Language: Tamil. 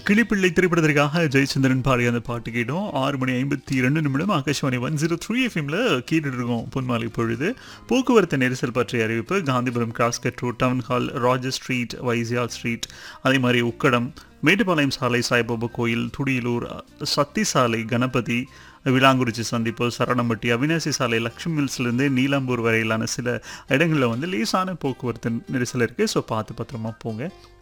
கிளிப்பிள்ளை திரைப்படத்திற்காக ஜெயச்சந்திரன் பாடிய அந்த பாட்டு கேட்டோம். 6:52 ஆகாஷ்வாணி 103 எஃப்எம்ல கேட்டுட்டு இருக்கோம். பொன்மாலை பொழுது போக்குவரத்து நெரிசல் பற்றிய அறிவிப்பு. Gandhipuram cross cut road, town hall, ராஜர் ஸ்ட்ரீட், வைசியால் ஸ்ட்ரீட், அதே மாதிரி உக்கடம், மேட்டுப்பாளையம் சாலை, சாய்பாபா கோயில், துடியலூர், சத்தி சாலை, கணபதி, விலாங்குறிச்சி சந்திப்பு, சரணம்பட்டி, அவினாசி சாலை, லக்ஷ்மி மில்ஸ்லேருந்து நீலாம்பூர் வரையிலான சில இடங்களில் லேசான போக்குவரத்து நெரிசல் இருக்குது. ஸோ பார்த்து பத்திரமா போங்க.